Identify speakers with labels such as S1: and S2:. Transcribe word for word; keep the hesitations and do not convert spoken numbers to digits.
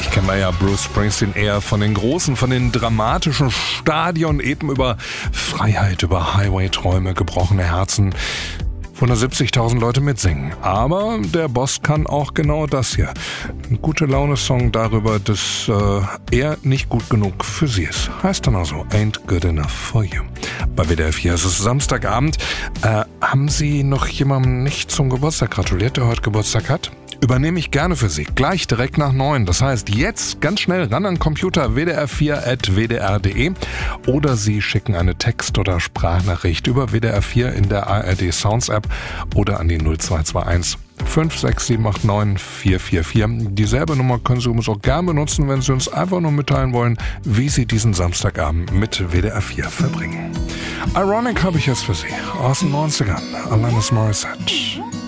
S1: Eigentlich kennen wir ja Bruce Springsteen eher von den großen, von den dramatischen Stadien, eben über Freiheit, über Highway-Träume, gebrochene Herzen, wo nur siebzigtausend Leute mitsingen. Aber der Boss kann auch genau das hier. Ein gute Laune-Song darüber, dass äh, er nicht gut genug für sie ist. Heißt dann also Ain't Good Enough For You. Bei W D R vier ist es Samstagabend. Äh, haben Sie noch jemandem nicht zum Geburtstag gratuliert, der heute Geburtstag hat? Übernehme ich gerne für Sie. Gleich direkt nach neun. Das heißt, jetzt ganz schnell ran an den Computer w d r vier at w d r punkt d e oder Sie schicken eine Text- oder Sprachnachricht über W D R vier in der A R D Sounds App oder an die null zwei zwei eins fünf sechs sieben acht neun vier vier vier. Dieselbe Nummer können Sie uns auch gerne benutzen, wenn Sie uns einfach nur mitteilen wollen, wie Sie diesen Samstagabend mit W D R vier verbringen. Ironic habe ich jetzt für Sie aus den neunzigern. Alanis Morissette.